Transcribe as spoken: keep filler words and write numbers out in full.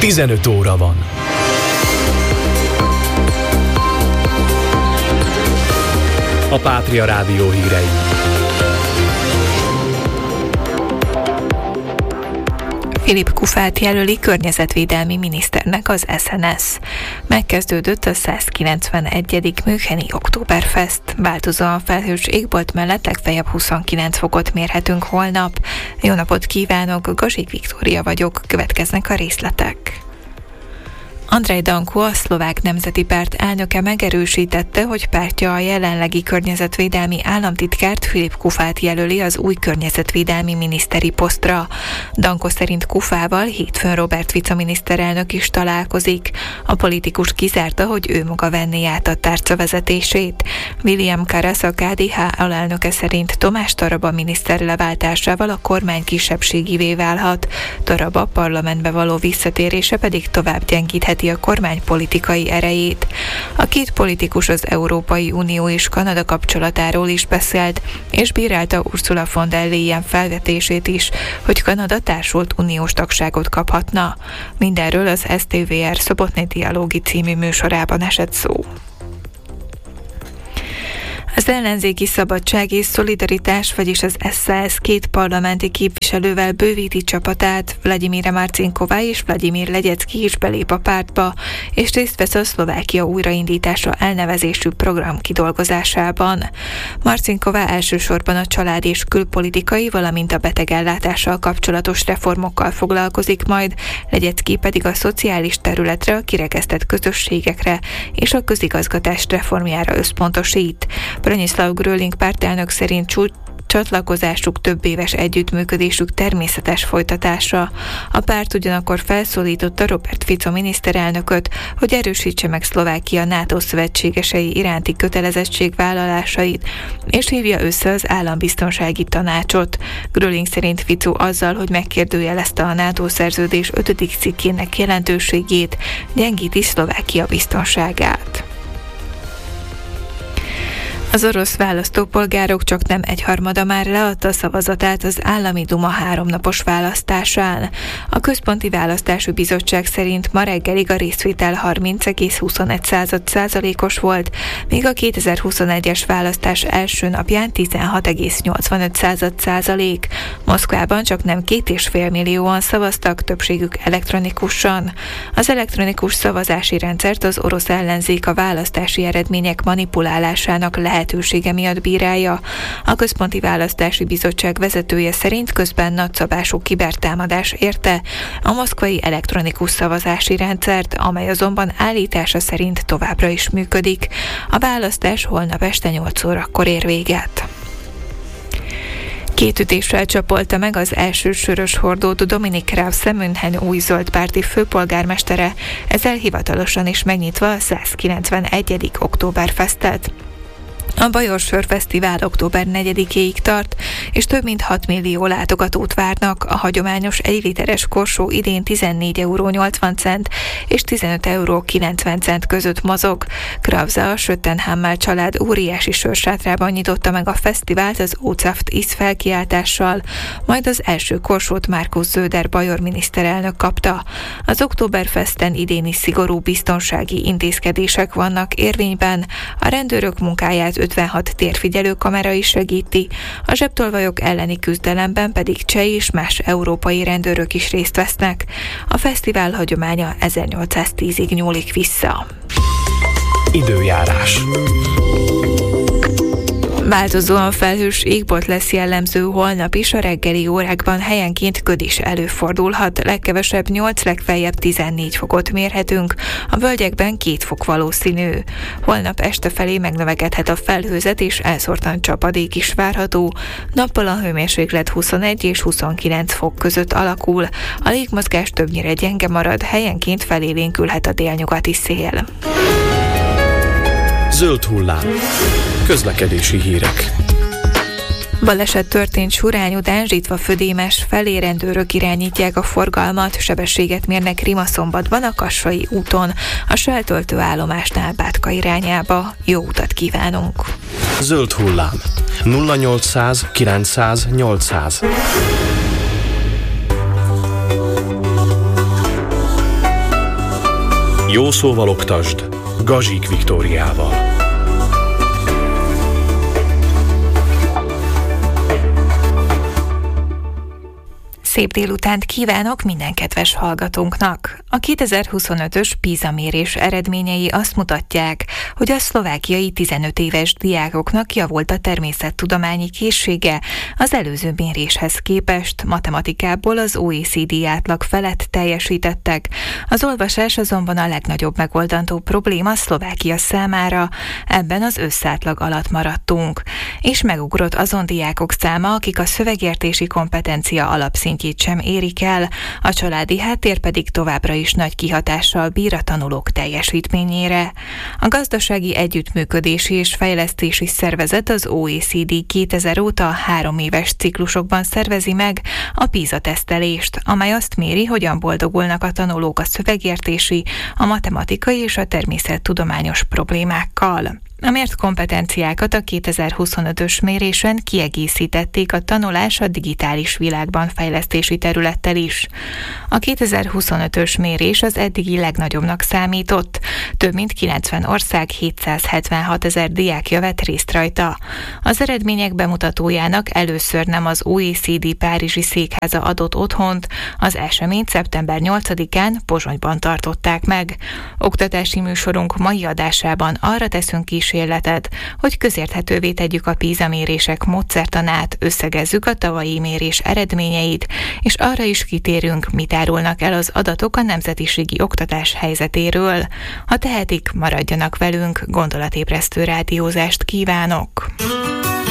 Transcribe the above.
tizenöt óra van. A Pátria Rádió hírei. Philippe Couffat jelöli környezetvédelmi miniszternek az es en es. Megkezdődött a százkilencvenegyedik Müncheni Oktoberfest. Változóan felhős égbolt mellett legfeljebb huszonkilenc fokot mérhetünk holnap. Jó napot kívánok, Gazsik Viktória vagyok, következnek a részletek. Andrej Danko, a Szlovák Nemzeti Párt elnöke megerősítette, hogy pártja a jelenlegi környezetvédelmi államtitkárt, Philippe Couffat jelöli az új környezetvédelmi miniszteri posztra. Danko szerint Couffával hétfőn Robert Fico miniszterelnök is találkozik. A politikus kizárta, hogy ő maga venné át a tárca vezetését. William Karas, a ká dé há alelnöke szerint Tomás Taraba miniszter leváltásával a kormány kisebbségivé válhat. Taraba parlamentbe való visszatérése pedig tovább gyengítheti a kormány politikai erejét. A két politikus az Európai Unió és Kanada kapcsolatáról is beszélt, és bírálta Ursula von der Leyen felvetését is, hogy Kanada társult uniós tagságot kaphatna. Mindenről az es té vé er Szobotny Dialógi című műsorában esett szó. Az ellenzéki Szabadság és Szolidaritás, vagyis az es zé es két parlamenti képviselővel bővíti csapatát, Vladimíra Marcinková és Vladimír Legyecki is belép a pártba, és részt vesz a Szlovákia újraindítása elnevezésű program kidolgozásában. Marcinková elsősorban a család és külpolitikai, valamint a betegellátással kapcsolatos reformokkal foglalkozik majd, Legyecki pedig a szociális területre, a kirekesztett közösségekre és a közigazgatás reformjára összpontosít. Bronislaw Gröling pártelnök szerint csúcs csatlakozásuk több éves együttműködésük természetes folytatása. A párt ugyanakkor felszólította Robert Fico miniszterelnököt, hogy erősítse meg Szlovákia NATO szövetségesei iránti kötelezettségvállalásait, és hívja össze az állambiztonsági tanácsot. Gröling szerint Fico azzal, hogy megkérdőjelezte a NATO szerződés ötödik cikkének jelentőségét, gyengíti Szlovákia biztonságát. Az orosz választópolgárok csak nem egyharmada már leadta a szavazatát az állami duma háromnapos választásán. A Központi Választási Bizottság szerint ma reggelig a részvétel harminc egész huszonegy százalékos volt, míg a kétezer-huszonegyes választás első napján tizenhat egész nyolcvanöt százalék. Moszkvában csak nem két és fél millióan szavaztak, többségük elektronikusan. Az elektronikus szavazási rendszert az orosz ellenzék a választási eredmények manipulálásának lehet lehetősége miatt bírálja. A Központi Választási Bizottság vezetője szerint közben nagyszabású kibertámadás érte a moszkvai elektronikus szavazási rendszert, amely azonban állítása szerint továbbra is működik. A választás holnap este nyolc órakor ér véget. Két ütéssel csapolta meg az első sörös hordót Dominik Krause, München új zöld párti főpolgármestere, ezzel hivatalosan is megnyitva a százkilencvenegyedik Oktoberfestet. A Bajor Sörfesztivál október negyedikéig tart, és több mint hat millió látogatót várnak. A hagyományos egy literes korsó idén tizennégy euró nyolcvan cent és tizenöt euró kilencven cent között mozog. Krause a Schöttenhammel család óriási sörsátrában nyitotta meg a fesztivált az Ócaft Isz felkiáltással, majd az első korsót Markus Söder bajor miniszterelnök kapta. Az Oktoberfesten idén is szigorú biztonsági intézkedések vannak érvényben, a rendőrök munkáját ötvenhat térfigyelő kamera is segíti, a zsebtolvajok elleni küzdelemben pedig cseh és más európai rendőrök is részt vesznek. A fesztivál hagyománya ezernyolcszáztízig nyúlik vissza. Időjárás. Változóan felhős égbolt lesz jellemző holnap is, a reggeli órákban helyenként köd is előfordulhat, legkevesebb nyolc, legfeljebb tizennégy fokot mérhetünk, a völgyekben két fok valószínű. Holnap este felé megnövekedhet a felhőzet és elszórtan csapadék is várható, nappal a hőmérséklet huszonegy és huszonkilenc fok között alakul, a légmozgás többnyire gyenge marad, helyenként felélénkülhet a délnyugati szél. Zöld hullám. Közlekedési hírek. Baleset történt Surány után Zsitva-Födémes felé, rendőrök irányítják a forgalmat, sebességet mérnek Rimaszombatban a Kassai úton, a Shell töltőállomásnál Bátka irányába. Jó utat kívánunk! Zöld hullám. nulla nyolcszáz kilencszáz nyolcszáz. Jó szóval oktasd Gazsik Viktóriával. Szép délutánt kívánok minden kedves hallgatónknak! A kétezer-huszonötös PISA mérés eredményei azt mutatják, hogy a szlovákiai tizenöt éves diákoknak javult a természettudományi készsége az előző méréshez képest, matematikából az o e cé dé átlag felett teljesítettek. Az olvasás azonban a legnagyobb megoldandó probléma Szlovákia számára, ebben az összátlag alatt maradtunk. És megugrott azon diákok száma, akik a szövegértési kompetencia alapszintjét sem érik el, a családi háttér pedig továbbra is nagy kihatással bír a tanulók teljesítményére. A Gazdasági Együttműködési és Fejlesztési Szervezet, az o e cé dé kétezer óta három éves ciklusokban szervezi meg a PISA tesztelést, amely azt méri, hogyan boldogulnak a tanulók a szövegértési, a matematikai és a természettudományos problémákkal. A mért kompetenciákat a kétezer-huszonötös mérésen kiegészítették a tanulás a digitális világban fejlesztési területtel is. A kétezer-huszonötös mérés az eddigi legnagyobbnak számított. Több mint kilencven ország hétszázhetvenhat ezer diákja vett részt rajta. Az eredmények bemutatójának először nem az o e cé dé párizsi székháza adott otthont, az eseményt szeptember nyolcadikán Pozsonyban tartották meg. Oktatási műsorunk mai adásában arra teszünk kísérletet, hogy közérthetővé tegyük a PISA mérések módszertanát, összegezzük a tavalyi mérés eredményeit, és arra is kitérünk, mit árulnak el az adatok a nemzetiségi oktatás helyzetéről. Ha tehetik, maradjanak velünk, gondolatébresztő rádiózást kívánok!